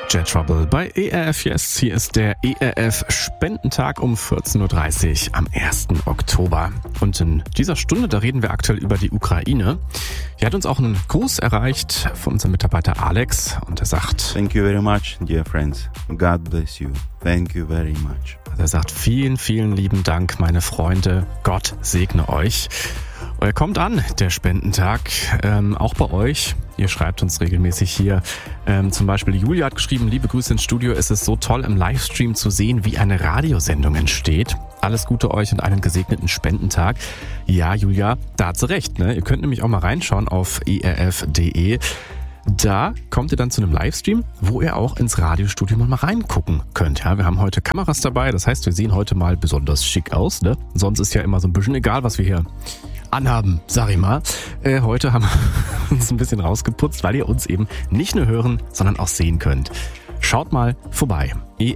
Jet Trouble bei ERF Yes. Hier ist der ERF Spendentag um 14.30 Uhr am 1. Oktober. Und in dieser Stunde, da reden wir aktuell über die Ukraine. Hier hat uns auch ein Gruß erreicht von unserem Mitarbeiter Alex und er sagt: Thank you very much, dear friends. God bless you. Thank you very much. Er sagt, vielen, vielen lieben Dank, meine Freunde. Gott segne euch. Er kommt an, der Spendentag, auch bei euch. Ihr schreibt uns regelmäßig hier. Zum Beispiel Julia hat geschrieben: Liebe Grüße ins Studio. Es ist so toll im Livestream zu sehen, wie eine Radiosendung entsteht. Alles Gute euch und einen gesegneten Spendentag. Ja, Julia, da hat sie recht, ne? Ihr könnt nämlich auch mal reinschauen auf erf.de. Da kommt ihr dann zu einem Livestream, wo ihr auch ins Radiostudio mal reingucken könnt. Ja, wir haben heute Kameras dabei, das heißt, wir sehen heute mal besonders schick aus, ne? Sonst ist ja immer so ein bisschen egal, was wir hier anhaben, sag ich mal. Heute haben wir uns ein bisschen rausgeputzt, weil ihr uns eben nicht nur hören, sondern auch sehen könnt. Schaut mal vorbei.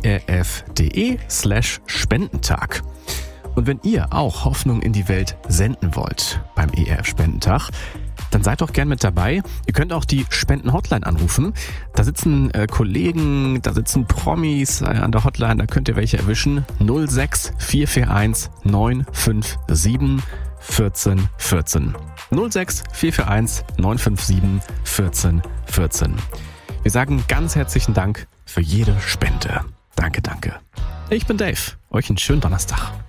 erf.de/Spendentag. Und wenn ihr auch Hoffnung in die Welt senden wollt beim ERF Spendentag, dann seid doch gern mit dabei. Ihr könnt auch die Spenden-Hotline anrufen. Da sitzen Kollegen, da sitzen Promis an der Hotline, da könnt ihr welche erwischen. 06 441 957 14 14. 06 441 957 14 14. Wir sagen ganz herzlichen Dank für jede Spende. Danke, danke. Ich bin Dave. Euch einen schönen Donnerstag.